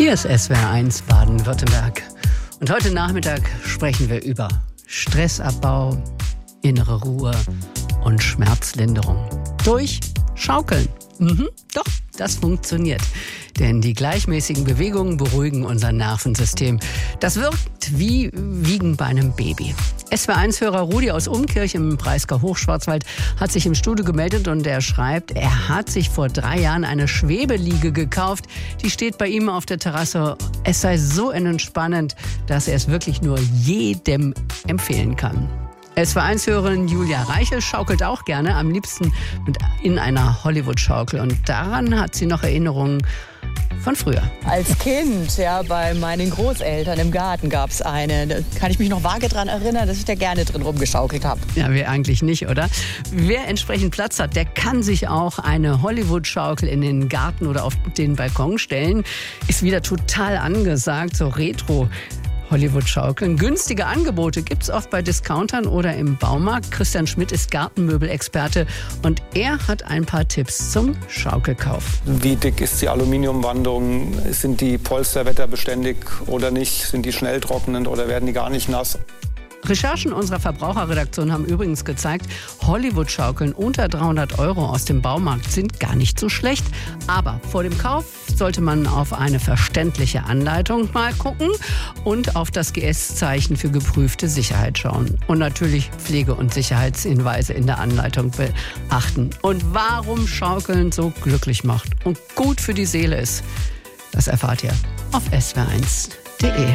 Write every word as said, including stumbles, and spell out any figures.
Hier ist S W R eins Baden-Württemberg. Und heute Nachmittag sprechen wir über Stressabbau, innere Ruhe und Schmerzlinderung. Durch Schaukeln. Mhm, doch, das funktioniert. Denn die gleichmäßigen Bewegungen beruhigen unser Nervensystem. Das wirkt wie Wiegen bei einem Baby. S W R eins-Hörer Rudi aus Umkirch im Breisgau Hochschwarzwald hat sich im Studio gemeldet und er schreibt, er hat sich vor drei Jahren eine Schwebeliege gekauft. Die steht bei ihm auf der Terrasse. Es sei so entspannend, dass er es wirklich nur jedem empfehlen kann. S W R eins-Hörerin Julia Reichel schaukelt auch gerne, am liebsten mit in einer Hollywood-Schaukel. Und daran hat sie noch Erinnerungen von früher. Als Kind, ja, bei meinen Großeltern im Garten gab es eine. Da kann ich mich noch vage daran erinnern, dass ich da gerne drin rumgeschaukelt habe. Ja, wir eigentlich nicht, oder? Wer entsprechend Platz hat, der kann sich auch eine Hollywood-Schaukel in den Garten oder auf den Balkon stellen. Ist wieder total angesagt, so retro. Hollywood-Schaukeln. Günstige Angebote gibt es oft bei Discountern oder im Baumarkt. Christian Schmidt ist Gartenmöbelexperte und er hat ein paar Tipps zum Schaukelkauf. Wie dick ist die Aluminiumwandung? Sind die Polster wetterbeständig oder nicht? Sind die schnell trocknend oder werden die gar nicht nass? Recherchen unserer Verbraucherredaktion haben übrigens gezeigt, Hollywood-Schaukeln unter dreihundert Euro aus dem Baumarkt sind gar nicht so schlecht. Aber vor dem Kauf sollte man auf eine verständliche Anleitung mal gucken und auf das G S-Zeichen für geprüfte Sicherheit schauen. Und natürlich Pflege- und Sicherheitshinweise in der Anleitung beachten. Und warum Schaukeln so glücklich macht und gut für die Seele ist, das erfahrt ihr auf S W R eins punkt de.